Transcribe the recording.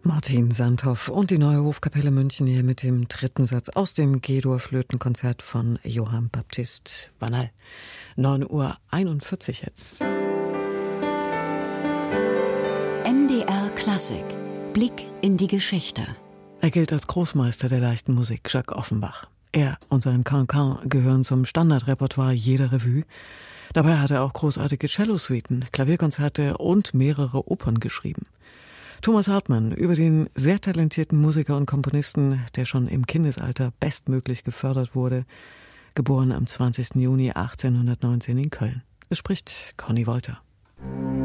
Martin Sandhoff und die Neue Hofkapelle München hier mit dem dritten Satz aus dem G-Dur-Flötenkonzert von Johann Baptist Vanal. 9:41 Uhr jetzt. MDR Klassik. Blick in die Geschichte. Er gilt als Großmeister der leichten Musik, Jacques Offenbach. Er und sein Cancan gehören zum Standardrepertoire jeder Revue. Dabei hat er auch großartige Cellosuiten, Klavierkonzerte und mehrere Opern geschrieben. Thomas Hartmann über den sehr talentierten Musiker und Komponisten, der schon im Kindesalter bestmöglich gefördert wurde, geboren am 20. Juni 1819 in Köln. Es spricht Conny Wolter.